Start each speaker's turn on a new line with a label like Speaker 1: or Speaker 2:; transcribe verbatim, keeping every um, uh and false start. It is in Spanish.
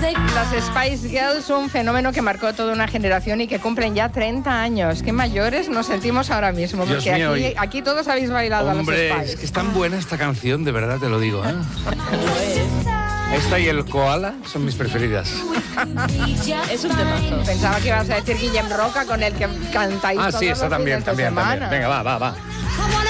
Speaker 1: Las Spice Girls, un fenómeno que marcó toda una generación y que cumplen ya treinta años. Qué mayores nos sentimos ahora mismo,
Speaker 2: Dios
Speaker 1: porque
Speaker 2: mío,
Speaker 1: aquí,
Speaker 2: y-
Speaker 1: aquí todos habéis bailado
Speaker 2: Hombre,
Speaker 1: a los Spice.
Speaker 2: es que es tan buena esta canción, de verdad te lo digo, ¿eh? Esta y el Koala son mis preferidas.
Speaker 3: Es un temazo.
Speaker 1: Pensaba que ibas a decir Guillem Roca, con el que cantáis
Speaker 2: Ah,
Speaker 1: todos
Speaker 2: sí,
Speaker 1: los
Speaker 2: esa también,
Speaker 1: fines de
Speaker 2: también, también.
Speaker 1: semana.
Speaker 2: Venga, va, va, va.